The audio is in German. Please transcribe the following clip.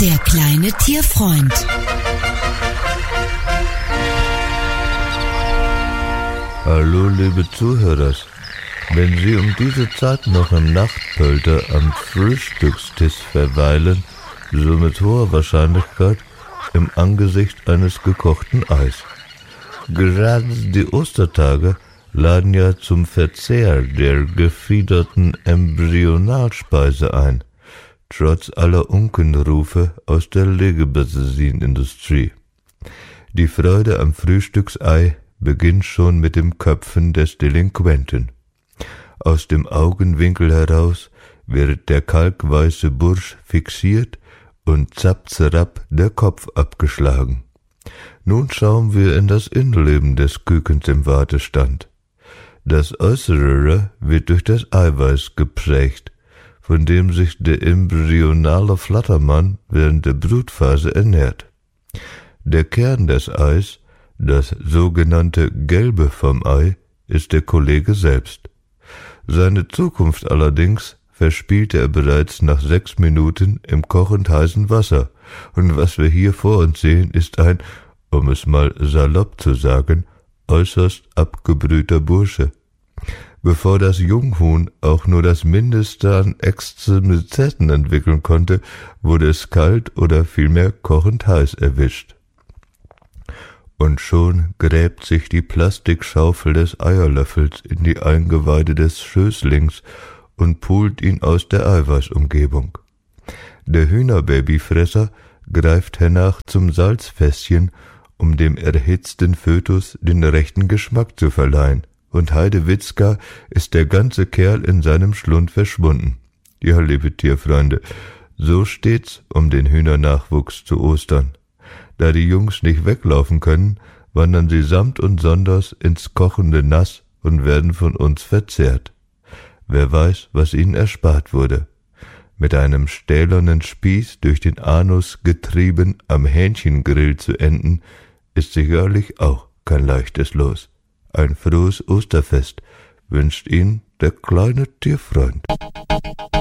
Der kleine Tierfreund. Hallo, liebe Zuhörer. Wenn Sie um diese Zeit noch im Nachtpölter am Frühstückstisch verweilen, so mit hoher Wahrscheinlichkeit im Angesicht eines gekochten Eis. Gerade die Ostertage laden ja zum Verzehr der gefiederten Embryonalspeise ein, trotz aller Unkenrufe aus der Legebatterien-Industrie. Die Freude am Frühstücksei beginnt schon mit dem Köpfen des Delinquenten. Aus dem Augenwinkel heraus wird der kalkweiße Bursch fixiert und zapp-zerrapp der Kopf abgeschlagen. Nun schauen wir in das Innenleben des Kükens im Wartestand. Das Äußere wird durch das Eiweiß geprägt, von dem sich der embryonale Flattermann während der Brutphase ernährt. Der Kern des Eis, das sogenannte Gelbe vom Ei, ist der Kollege selbst. Seine Zukunft allerdings verspielt er bereits nach 6 Minuten im kochend heißen Wasser, und was wir hier vor uns sehen, ist ein, um es mal salopp zu sagen, äußerst abgebrühter Bursche. Bevor das Junghuhn auch nur das Mindeste an Extremitäten entwickeln konnte, wurde es kalt oder vielmehr kochend heiß erwischt. Und schon gräbt sich die Plastikschaufel des Eierlöffels in die Eingeweide des Schößlings und pult ihn aus der Eiweißumgebung. Der Hühnerbabyfresser greift hernach zum Salzfässchen, um dem erhitzten Fötus den rechten Geschmack zu verleihen, und Heidewitzka ist der ganze Kerl in seinem Schlund verschwunden. Ja, liebe Tierfreunde, so steht's um den Hühnernachwuchs zu Ostern. Da die Jungs nicht weglaufen können, wandern sie samt und sonders ins kochende Nass und werden von uns verzehrt. Wer weiß, was ihnen erspart wurde. Mit einem stählernen Spieß durch den Anus getrieben am Hähnchengrill zu enden, ist sicherlich auch kein leichtes Los. Ein frohes Osterfest wünscht Ihnen der kleine Tierfreund.